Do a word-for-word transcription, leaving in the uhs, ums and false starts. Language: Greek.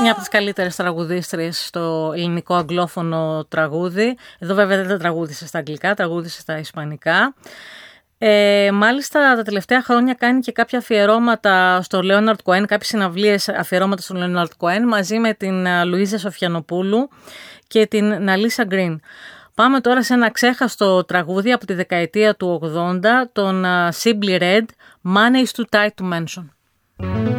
μια από τις καλύτερες τραγουδίστριες στο ελληνικό αγγλόφωνο τραγούδι. Εδώ βέβαια δεν τα τραγούδισε στα αγγλικά, τραγούδισε στα ισπανικά. Ε, μάλιστα τα τελευταία χρόνια κάνει και κάποια αφιερώματα στο Λέοναρντ Κοέν, κάποιες συναυλίες αφιερώματα στον Λέοναρντ Κοέν μαζί με την Λουίζα Σοφιανοπούλου και την Ναλίσα Γκριν. Πάμε τώρα σε ένα ξέχαστο τραγούδι από τη δεκαετία του ογδόντα, τον Simply Red, Money is too tight to mention.